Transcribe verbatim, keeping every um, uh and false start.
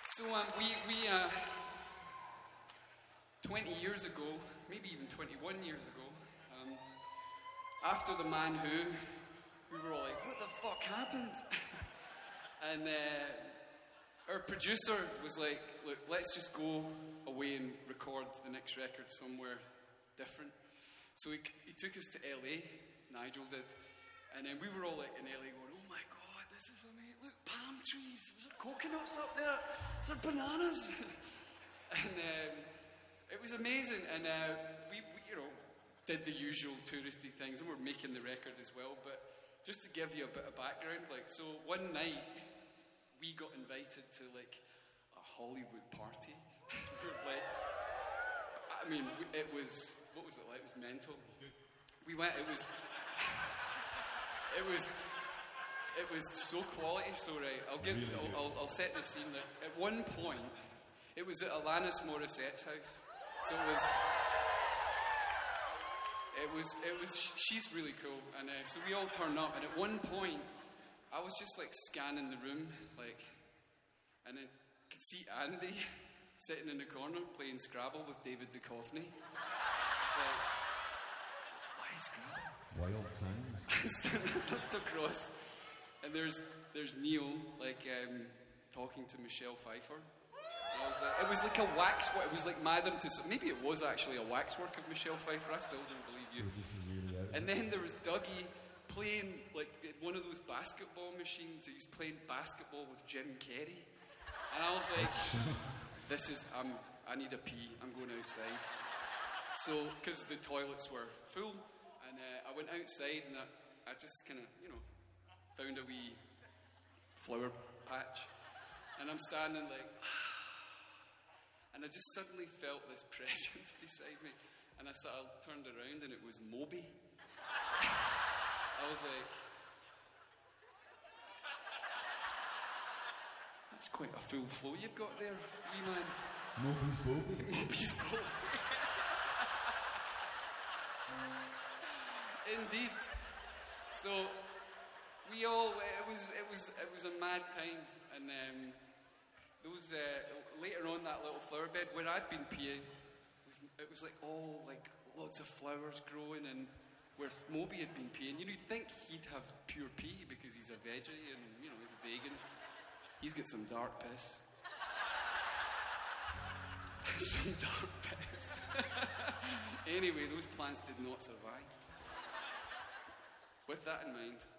So um, we, we uh, twenty years ago, maybe even twenty-one years ago, um, after The Man Who, we were all like, what the fuck happened? and uh, our producer was like, look, let's just go away and record the next record somewhere different. So he, he took us to L A, Nigel did, and then we were all like in L A going, oh my god, this is amazing, look, palm trees, was there coconuts up there, is there bananas? and um, it was amazing, and uh, we, we, you know, did the usual touristy things, and we're making the record as well, but just to give you a bit of background, like, so one night, we got invited to, like, a Hollywood party. we were like, I mean, it was, what was it like? It was mental. We went, it was, it was, it was so quality, so right, I'll give, really I'll, I'll, I'll set the scene that at one point, it was at Alanis Morissette's house, so it was, it was, it was, she's really cool, and uh, so we all turned up, and at one point, I was just like scanning the room, like, and I could see Andy sitting in the corner playing Scrabble with David Duchovny. It's like, why Scrabble? Wild time. I looked across, and there's there's Neil like um, talking to Michelle Pfeiffer. And I was like, it was like a waxwork. It was like Madame Tussauds. Maybe it was actually a waxwork of Michelle Pfeiffer. I still don't believe you. Really and then there was Dougie playing like one of those basketball machines. He was playing basketball with Jim Carrey, and I was like, "This is I'm I need a pee. I'm going outside." So, because the toilets were full, and uh, I went outside, and I, I just kind of you know found a wee flower patch, and I'm standing like, and I just suddenly felt this presence beside me, and I sort of turned around, and it was Moby. I was like, that's quite a full flow you've got there, wee man. Moby's Moby. Moby's Moby. Indeed. So we all it was it was it was a mad time, and um, those uh, later on that little flower bed where I'd been peeing, it was, it was like all like lots of flowers growing, and where Moby had been peeing, you know, you'd think he'd have pure pee because he's a veggie and, you know, he's a vegan. He's got some dark piss. some dark piss. Anyway, those plants did not survive. With that in mind,